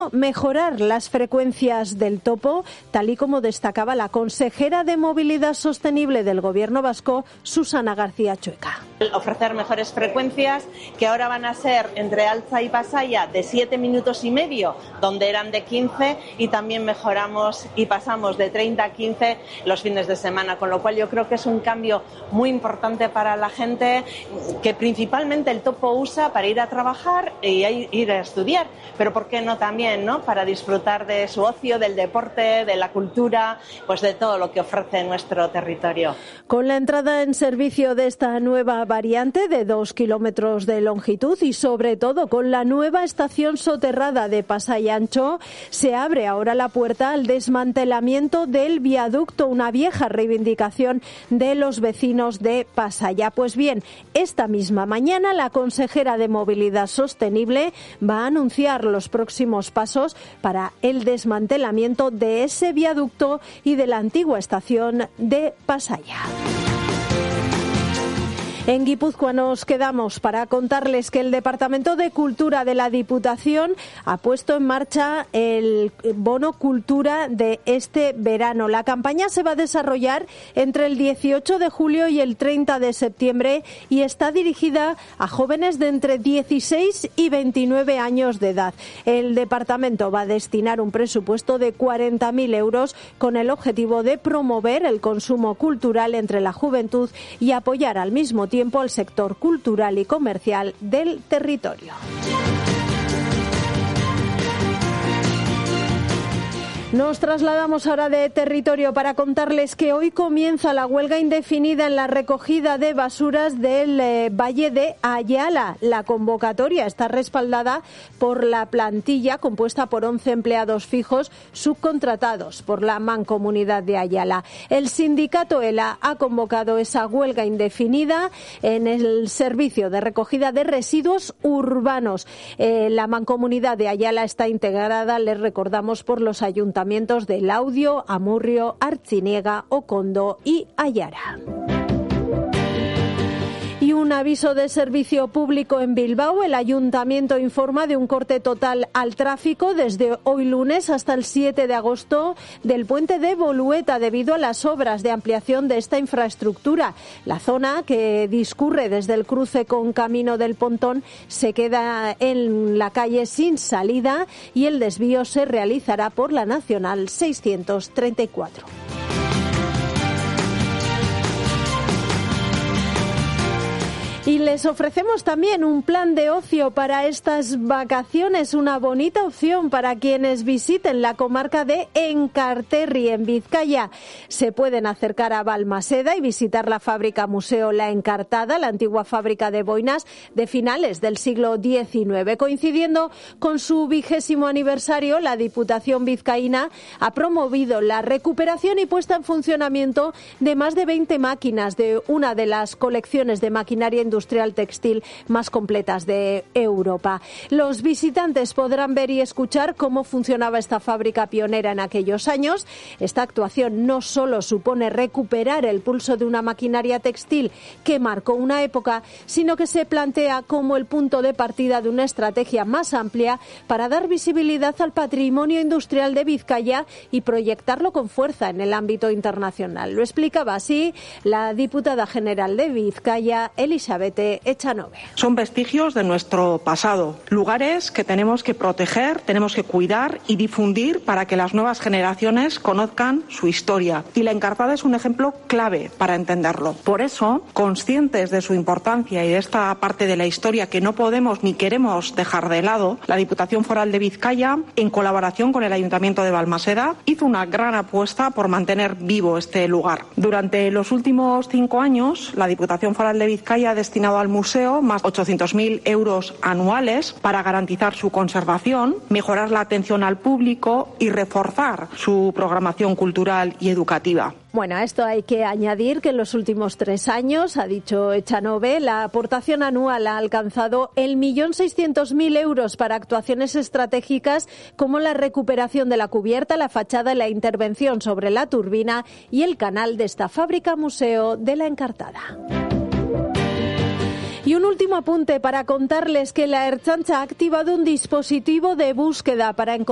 mejorar las frecuencias del topo, tal y como destacaba la consejera de Movilidad Sostenible del Gobierno vasco, Susana García Chueca. Ofrecer mejores frecuencias que ahora van a ser entre Altza y Pasaia de 7 minutos y medio, donde eran de 15, y también mejoramos y pasamos de 30 a 15 los fines de semana, con lo cual yo creo que es un cambio muy importante para la gente que principalmente el topo usa para ir a trabajar y ir a estudiar, pero ¿por qué no también, ¿no?, para disfrutar de su ocio, del deporte, de la cultura, pues de todo lo que ofrece nuestro territorio? Con la entrada en servicio de esta nueva variante de 2 kilómetros de longitud y sobre todo con la nueva estación soterrada de Pasai Antxo, se abre ahora la puerta al desmantelamiento del viaducto, una vieja reivindicación de los vecinos de Pasaia. Pues bien, esta misma mañana la consejera de Movilidad Sostenible va a anunciar los próximos pasos para el desmantelamiento de ese viaducto y de la antigua estación de Pasaia. En Guipúzcoa nos quedamos para contarles que el Departamento de Cultura de la Diputación ha puesto en marcha el Bono Cultura de este verano. La campaña se va a desarrollar entre el 18 de julio y el 30 de septiembre y está dirigida a jóvenes de entre 16 y 29 años de edad. El departamento va a destinar un presupuesto de 40.000 euros con el objetivo de promover el consumo cultural entre la juventud y apoyar al mismo tiempo al sector cultural y comercial del territorio. Nos trasladamos ahora de territorio para contarles que hoy comienza la huelga indefinida en la recogida de basuras del Valle de Ayala. La convocatoria está respaldada por la plantilla compuesta por 11 empleados fijos subcontratados por la Mancomunidad de Ayala. El sindicato ELA ha convocado esa huelga indefinida en el servicio de recogida de residuos urbanos. La Mancomunidad de Ayala está integrada, les recordamos, por los ayuntamientos de Laudio, Amurrio, Artziniega, Okondo y Ayara. Y un aviso de servicio público en Bilbao. El ayuntamiento informa de un corte total al tráfico desde hoy lunes hasta el 7 de agosto del puente de Bolueta debido a las obras de ampliación de esta infraestructura. La zona, que discurre desde el cruce con Camino del Pontón, se queda en la calle sin salida y el desvío se realizará por la Nacional 634. Y les ofrecemos también un plan de ocio para estas vacaciones, una bonita opción para quienes visiten la comarca de Enkarterri, en Vizcaya. Se pueden acercar a Balmaseda y visitar la fábrica museo La Encartada, la antigua fábrica de boinas de finales del siglo XIX. Coincidiendo con su 20º aniversario, la Diputación vizcaína ha promovido la recuperación y puesta en funcionamiento de más de 20 máquinas de una de las colecciones de maquinaria industrial textil más completas de Europa. Los visitantes podrán ver y escuchar cómo funcionaba esta fábrica pionera en aquellos años. Esta actuación no solo supone recuperar el pulso de una maquinaria textil que marcó una época, sino que se plantea como el punto de partida de una estrategia más amplia para dar visibilidad al patrimonio industrial de Vizcaya y proyectarlo con fuerza en el ámbito internacional. Lo explicaba así la diputada general de Vizcaya, Elizabeth Echanove. Son vestigios de nuestro pasado, lugares que tenemos que proteger, tenemos que cuidar y difundir para que las nuevas generaciones conozcan su historia. Y La Encartada es un ejemplo clave para entenderlo. Por eso, conscientes de su importancia y de esta parte de la historia que no podemos ni queremos dejar de lado, la Diputación Foral de Vizcaya, en colaboración con el Ayuntamiento de Balmaseda, hizo una gran apuesta por mantener vivo este lugar. Durante los últimos 5 años, la Diputación Foral de Vizcaya ha destinado al museo más 800.000 euros anuales para garantizar su conservación, mejorar la atención al público y reforzar su programación cultural y educativa. Bueno, a esto hay que añadir que en los últimos 3 años, ha dicho Echanove, la aportación anual ha alcanzado 1.600.000 euros para actuaciones estratégicas como la recuperación de la cubierta, la fachada, la intervención sobre la turbina y el canal de esta fábrica museo de La Encartada. Y un último apunte para contarles que la Ertzaintza ha activado un dispositivo de búsqueda para encontrar